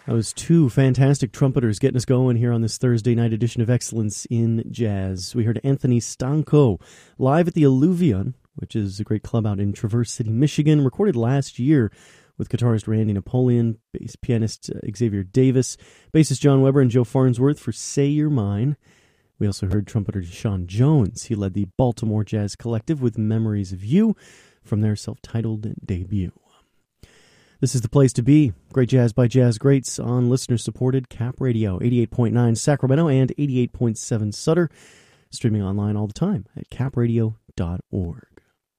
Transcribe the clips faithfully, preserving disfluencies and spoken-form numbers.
That was two fantastic trumpeters getting us going here on this Thursday night edition of Excellence in Jazz. We heard Anthony Stanco live at the Alluvion, which is a great club out in Traverse City, Michigan, recorded last year with guitarist Randy Napoleon, bass pianist uh, Xavier Davis, bassist John Weber, and Joe Farnsworth for Say You're Mine. We also heard trumpeter Sean Jones. He led the Baltimore Jazz Collective with Memories of You from their self-titled debut. This is the place to be. Great jazz by jazz greats on listener-supported Cap Radio, eighty-eight point nine Sacramento and eighty-eight point seven Sutter, streaming online all the time at cap radio dot org.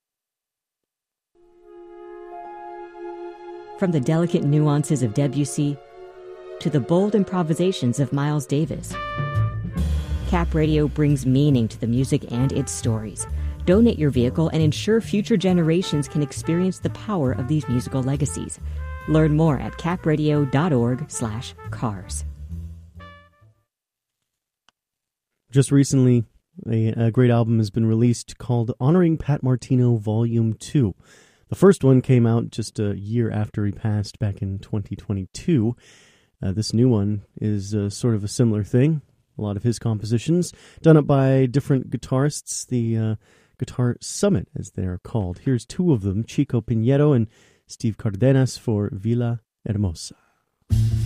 From the delicate nuances of Debussy to the bold improvisations of Miles Davis, Cap Radio brings meaning to the music and its stories. Donate your vehicle and ensure future generations can experience the power of these musical legacies. Learn more at cap radio dot org slash cars. Just recently, a, a great album has been released called Honoring Pat Martino Volume two. The first one came out just a year after he passed back in twenty twenty-two. Uh, this new one is uh, sort of a similar thing. A lot of his compositions done up by different guitarists. The uh, Guitar Summit, as they are called. Here's two of them, Chico Pinedo and Steve Cardenas for Villa Hermosa.